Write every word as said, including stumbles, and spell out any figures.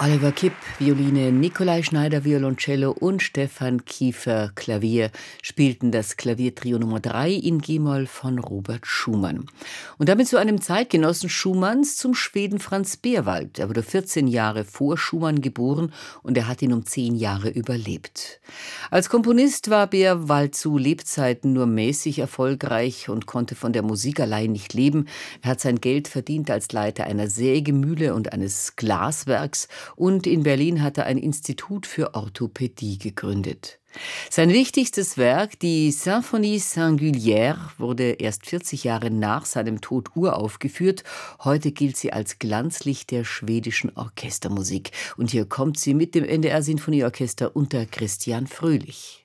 Oliver Kipp, Violine, Nikolai Schneider, Violoncello und Stefan Kiefer, Klavier, spielten das Klaviertrio Nummer drei in G-Moll von Robert Schumann. Und damit zu einem Zeitgenossen Schumanns, zum Schweden Franz Beerwald. Er wurde vierzehn Jahre vor Schumann geboren und er hat ihn um zehn Jahre überlebt. Als Komponist war Beerwald zu Lebzeiten nur mäßig erfolgreich und konnte von der Musik allein nicht leben. Er hat sein Geld verdient als Leiter einer Sägemühle und eines Glaswerks, und in Berlin hat er ein Institut für Orthopädie gegründet. Sein wichtigstes Werk, die Symphonie Singulière, wurde erst vierzig Jahre nach seinem Tod uraufgeführt. Heute gilt sie als Glanzlicht der schwedischen Orchestermusik. Und hier kommt sie mit dem N D R Sinfonieorchester unter Christian Fröhlich.